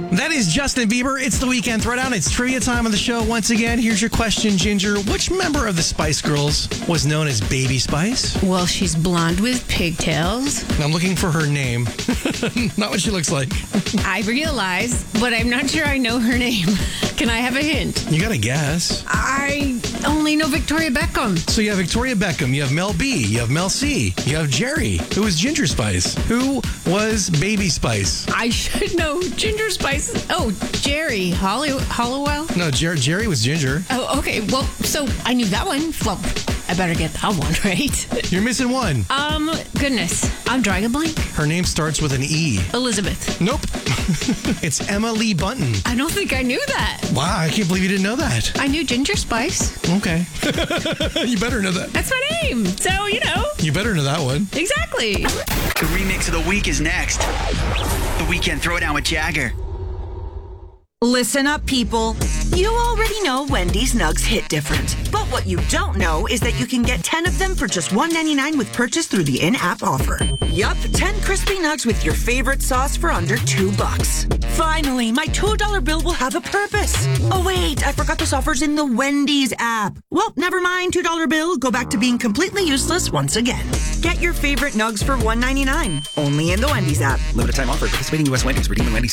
That is Justin Bieber. It's the Weekend Throwdown. It's trivia time on the show once again. Here's your question, Ginger. Which member of the Spice Girls was known as Baby Spice? Well, she's blonde with pigtails. I'm looking for her name. Not what she looks like. I realize, but I'm not sure I know her name. Can I have a hint? You got to guess. I only know Victoria Beckham. So you have Victoria Beckham, you have Mel B, you have Mel C, you have Jerry, who was Ginger Spice. Who was Baby Spice? I should know Ginger Spice. Oh, Jerry Hollowell? No, Jerry was Ginger. Oh, okay. Well, so I knew that one. Well, I better get that one right. You're missing one. Goodness. I'm drawing a blank. Her name starts with an E. Elizabeth. Nope. It's Emma Lee Bunton. I don't think I knew that. Wow, I can't believe you didn't know that. I knew Ginger Spice. Okay. You better know that. That's my name. So, You better know that one. Exactly. The remix of the week is next. The Weekend Throwdown with Jagger. Listen up, people. You already know Wendy's Nugs hit different. But what you don't know is that you can get 10 of them for just $1.99 with purchase through the in-app offer. Yup, 10 crispy nugs with your favorite sauce for under $2. Finally, my $2 bill will have a purpose. Oh wait, I forgot this offer's in the Wendy's app. Well, never mind, $2 bill. Go back to being completely useless once again. Get your favorite nugs for $1.99. Only in the Wendy's app. Limited time offer. Participating U.S. Wendy's. Redeem Wendy's